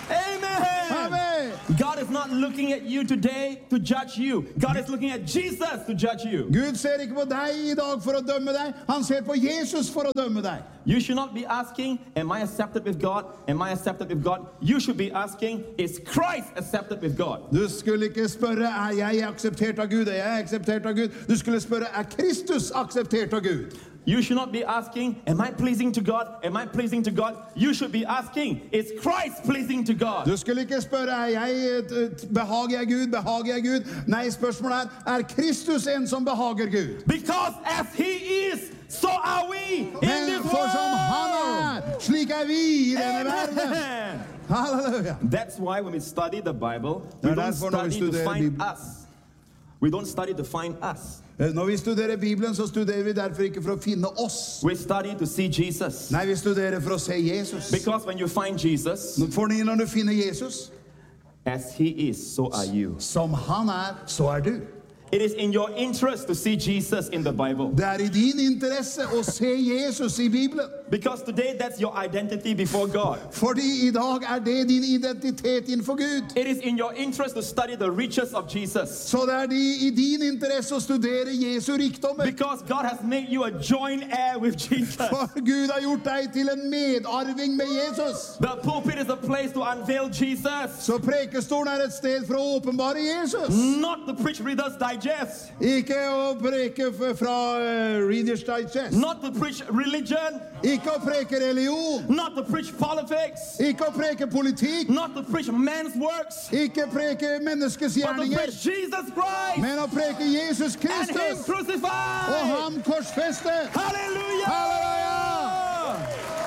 Amen! Amen! God is not looking at you today to judge you. God is looking at Jesus to judge you. Gud ser ikke på deg i dag for å dømme deg. Han ser på Jesus for å dømme deg. You should not be asking, am I accepted with God? Am I accepted with God? You should be asking, is Christ accepted with God? Du skulle ikke spørre, er jeg akseptert av Gud? Er jeg akseptert av Gud? Du skulle spørre, er Kristus akseptert av Gud? You should not be asking, am I pleasing to God? Am I pleasing to God? You should be asking, is Christ pleasing to God? Du skulle ikke spørre, er jeg, behager jeg Gud? Behager jeg Gud? Nei, spørsmålet er, er Kristus en som behager Gud? Because as he is, so are we in Men this for som han world. er, slik er vi i denne verden. Amen. Halleluja. That's why when we study the Bible, we Det er don't derfor når vi study to studerer find Bibelen. us. We don't study to find us. Når vi studerer Bibelen, så studerer vi derfor ikke for å finne oss. We study to see Jesus. Nei, vi studerer for å se Jesus. Because when you find Jesus, For når du finner Jesus, as he is, so are you. som han er, så er du. It is in your interest to see Jesus in the Bible. Det er i din interesse å se Jesus i Bibelen. Because today that's your identity before God. Fordi i dag er det din identitet innenfor Gud. It is in your interest to study the riches of Jesus. Så det er de, i din interesse å studere Jesu rikdommer. Because God has made you a joint heir with Jesus. For Gud har gjort deg til en medarving med Jesus. The pulpit is a place to unveil Jesus. Så prekestolen er et sted for å åpenbare Jesus. Not to preach Reader's Digest. Ikke å preke f- fra uh, Reader's Digest. Not to preach religion. Ikke å preke religion. Not to preach politics. Ikke å preke politikk. Not to preach man's works. Ikke preke menneskes But to gjerninger. preach Jesus Christ Men å preke Jesus and him Kristus og crucified. ham korsfestet. Hallelujah! Halleluja!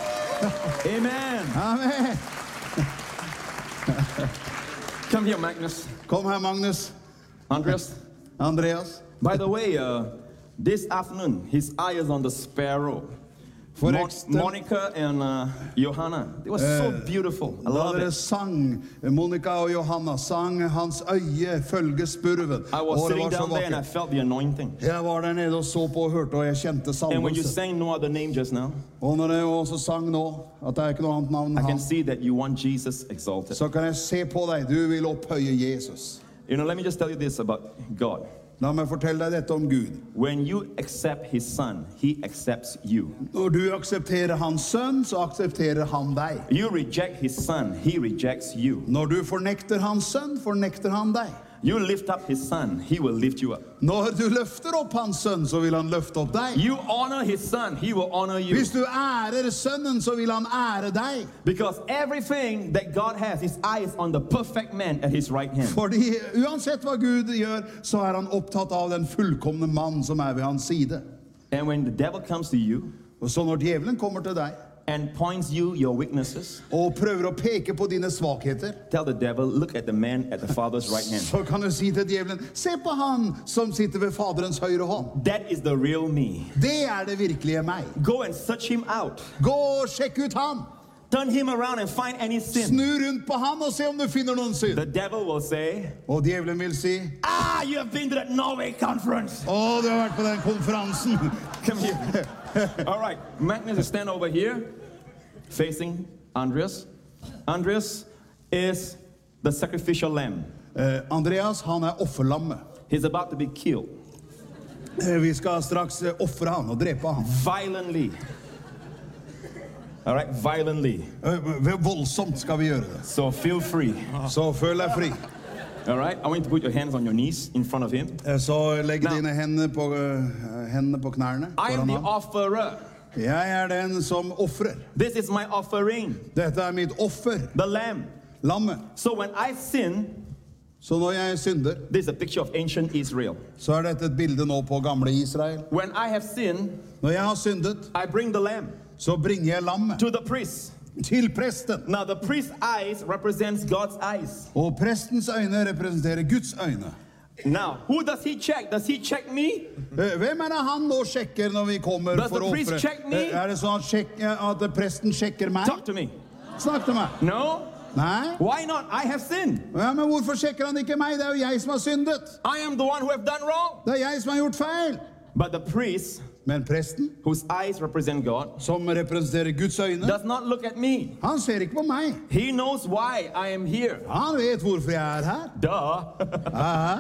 Amen. Amen. Come here, Magnus. Kom her, Magnus. Andreas. Andreas. By the way, uh, this afternoon, his eye is on the sparrow. For Mon- ekstra- Monica and uh, Johanna. They were so beautiful. I Da love dere it. sang, Monica og Johanna sang Hans øye følge spurven. I was Å, det sitting var så down there and I vakkert. felt the anointing. Jeg var der nede og så på og hørte, og jeg kjente And when you salvelse. sang no other name just now, Og når jeg også sang nå, at det er ikke noe annet navn I enn can han, see that you want Jesus exalted. så kan jeg se på deg, du vil opphøye Jesus. You know, let me just tell you this about God. La meg fortelle deg dette om Gud. When you accept his son, he accepts you. Når du aksepterer hans sønn, så aksepterer han deg. You reject his son, he rejects you. Når du fornekter hans sønn, fornekter han deg. You lift up his son, he will lift you up. Når du løfter opp hans sønn, så vil han løfte opp deg. You honor his son, he will honor you. Hvis du ærer sønnen, så vil han ære deg. Because everything that God has, his eye is on the perfect man at his right hand. Fordi uansett hva Gud gjør, så er han opptatt av den fullkomne mann som er ved hans side. And when the devil comes to you Og så når djevelen kommer til deg, and points you your weaknesses, og prøver å peke på dine svakheter, tell the devil, look at the man at the Father's right hand. så kan du si til djevelen, se på han som sitter ved Faderens høyre hånd. That is the real me. Det er det virkelige meg. Go and search him out. Gå og sjekk ut han. Turn him around and find any sin. Snu rundt på han og se om du finner noen synd. The devil will say, Og djevelen vil si, ah, you have been to that Norway conference. å, du har vært på den konferansen. Come here. All right, Magnus, stand over here, facing Andreas. Andreas is the sacrificial lamb. Eh, Andreas, han er offerlammet. He's about to be killed Eh, Vi skal straks eh, offre han og drepe han. violently. All right, violently. Eh, v- Voldsomt skal vi gjøre det. So feel free. Så føl deg fri. All right, I want you to put your hands on your knees in front of him. Eh, Så legg Now- dine hender på, eh, hendene på knærne I am foran the ham. offerer. Jeg er den som offrer. This is my offering, Dette er mitt offer, the lamb. lammet. So when I sin, Så når jeg synder, this is a picture of ancient Israel. så er dette et bilde nå på gamle Israel. When I have sinned, Når jeg har syndet, I bring the lamb så bringer jeg lammet to the priest. til presten. Now the priest's eyes represents God's eyes. Og prestens øyne representerer Guds øyne. Now, who does he check? Does he check me? Eh, Hvem er det han nå sjekker når vi kommer Does for the å priest offre? check me? Eh, Er det sånn at, sjekk, at presten sjekker meg? Talk to me. Snakk til meg. No? Nei? Why not? I have sinned. Ja, men hvorfor sjekker han ikke meg? Det er jo jeg som har syndet. I am the one who have done wrong. Det er jeg som har gjort feil. But the priest, Men presten, whose eyes represent God, som representerer Guds øyne, does not look at me. han ser ikke på meg. He knows why I am here. Han vet hvorfor jeg er her. Duh. Aha.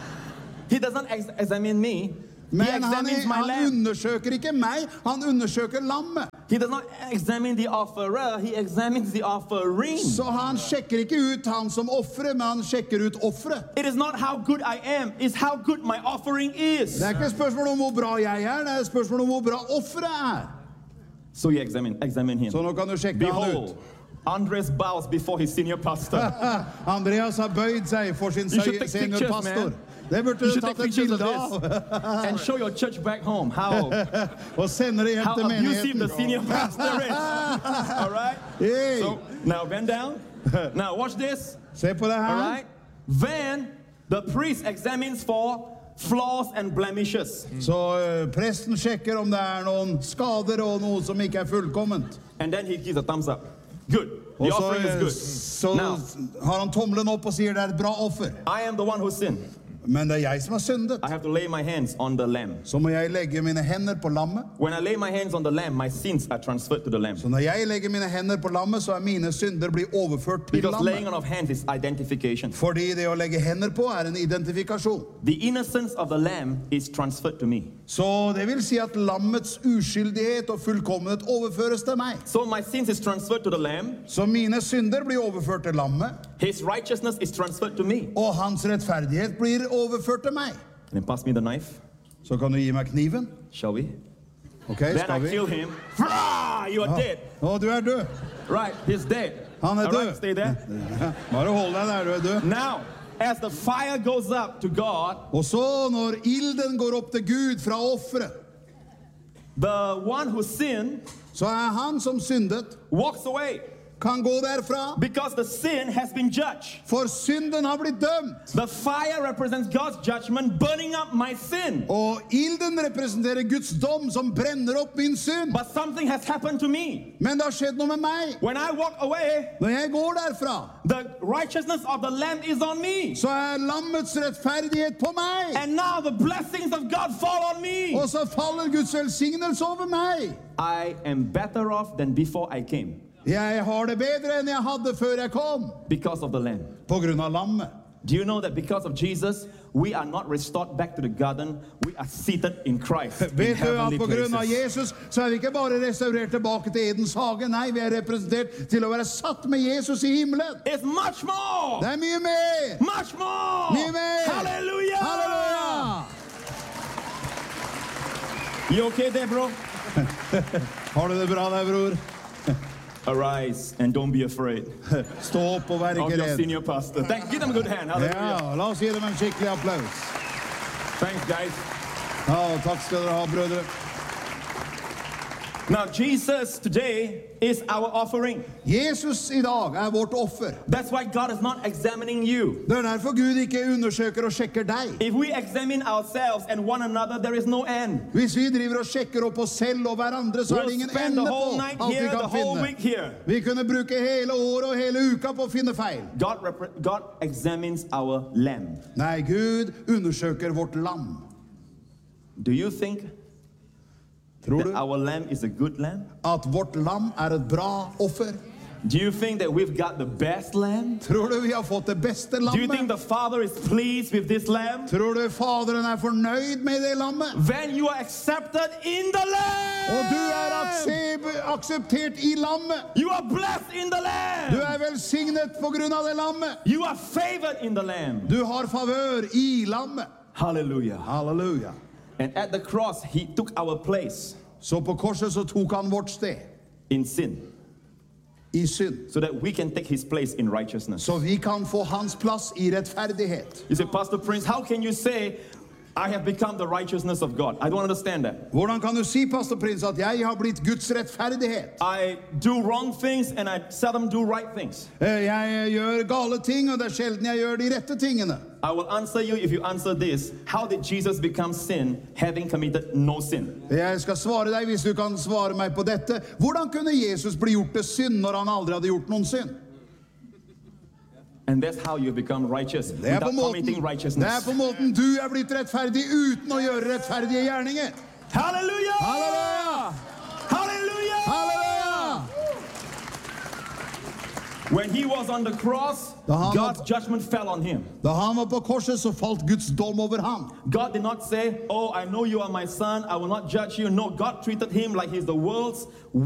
He does not ex- examine me. He Men han, examines my han lamb. undersøker ikke meg, han undersøker lammet. He does not examine the offerer. He examines the offering. Så han sjekker ikke ut han som offrer, men han sjekker ut offeret. It is not how good I am. It's how good my offering is. Det er ikke et spørsmål om hvor bra jeg er, det er et spørsmål om hvor bra offeret er. So you examine, examine him. Så nå kan du sjekke han Behold, ut. Andres bows before his senior pastor. Andreas har bøyd seg for sin You should take seniorpastor. pictures, man. Det burde You du should tatt take et pictures of bilde av. this and show your church back home how, Og sende det hjem how til abusive the menigheten. senior pastor is. All right? Hey. So now bend down. Now watch this. Se på det All her. right? Then the priest examines for flaws and blemishes. Så eh, presten sjekker om det er noen skader og noe som ikke er fullkomment. And then he gives a thumbs up. Good. Og The så, offering eh, is good. så Now, har han tommelen opp og sier det er et bra offer. I am the one who sinned. Men det er jeg som har syndet. I have to lay my hands on the lamb. Så må jeg legge mine hender på lammet. When I lay my hands on the lamb, my sins are transferred to the lamb. Så når jeg legger mine hender på lammet, så er mine synder blir overført til Because laying lammet. on of hands is identification. Fordi det å legge hender på er en identifikasjon. The innocence of the lamb is transferred to me. Så det vil si at lammets uskyldighet og fullkommenhet overføres til meg. So my sins is transferred to the lamb. Så mine synder blir overført til lammet, His righteousness is transferred to me. og hans rettferdighet blir overført til meg. And then pass me the knife. Så kan du gi meg kniven. Shall we? Ok, Then I skal vi? kill him. Fra! You are dead. Å, du er død. Right, he's dead. Han er All right, død. stay there. Bare hold deg der, du er død. Now, as the fire goes up to God, Og så når ilden går opp til Gud fra offeret, the one who sinned så er han som syndet, walks away kan gå derfra, because the sin has been judged. for synden har blitt dømt. The fire represents God's judgment, burning up my sin. Og ilden representerer Guds dom som brenner opp min synd. But something has happened to me. Men det har skjedd noe med meg. When I walk away, Når jeg går derfra, the righteousness of the Lamb is on me. så er lammets rettferdighet på meg. And now the blessings of God fall on me. Og så faller Guds velsignelse over meg. I am better off than before I came Jeg har det bedre enn jeg hadde før jeg kom, because of the Lamb. på grunn av lammet. Do you know that because of Jesus, we are not restored back to the garden, we are seated in Christ in Vet du at heavenly på grunn av places. Jesus så er vi ikke bare restaurert tilbake til Edens hage. Nei, vi er representert til å være satt med Jesus i himmelen. It's much more. Det er mye mer. Much more. Mye mer. Hallelujah. Halleluja. You okay there, bro? Har du det bra der, bror? Arise and don't be afraid Stå opp og vær of ikke your redd. senior pastor. Thank, give them a good hand. Hallelujah. Ja, la oss gi dem en skikkelig applaus. Thanks, guys. Ja, takk skal dere ha, brødre. Now, Jesus today is our offering. Jesus i dag er vårt offer. That's why God is not examining you. Det er derfor Gud ikke undersøker og sjekker deg. If we examine ourselves and one another, there is no end. Hvis vi driver og sjekker opp oss selv og hverandre, så er det We'll ingen spend ende the på whole night alt vi here, the kan whole week finne. here. Vi kunne bruke hele året og hele uka på å finne feil. God, repre- God examines our lamb. Nei, Gud undersøker vårt lam. Do you think Tror that du our lamb is a good lamb? at vårt lam er et bra offer? Do you think that we've got the best lamb? Tror du vi har fått det beste Do you think lammet? the Father is pleased with this lamb? Tror du Faderen er fornøyd med det lammet? Then you are accepted in the lamb. Og du er aksep- akseptert i lammet. You are blessed in the Du lamb. er velsignet på grunn av det lammet. You are favored in the lamb. Du har favør i lammet. Hallelujah. Halleluja. And at the cross, he took our place Så på korset så tok han vårt sted in sin i synd. so that we can take his place in righteousness. Så vi kan få hans plass i rettferdighet. You say, Pastor Prince, how can you say I have become the righteousness of God. I don't understand that. Hvordan kan du si, pastor Prins, at jeg har blitt Guds rettferdighet? I do wrong things and I seldom do right things. Eh, Jeg gjør gale ting, og det er sjelden jeg gjør de rette tingene. I will answer you if you answer this. How did Jesus become sin, having committed no sin? Jeg skal svare deg hvis du kan svare meg på dette. Hvordan kunne Jesus bli gjort til synd når han aldri hadde gjort noen synd? And that's how you become righteous, Det er, på without committing måten, det er righteousness. på måten du er blitt rettferdig uten å gjøre rettferdige gjerninger. Hallelujah! Halleluja! Hallelujah! Halleluja! When he was on the cross, Da han God's var- judgment fell on him. Da han var på korset, så falt Guds dom over ham. God did not say, "Oh, I know you are my son. I will not judge you." No, God treated him like he's the world's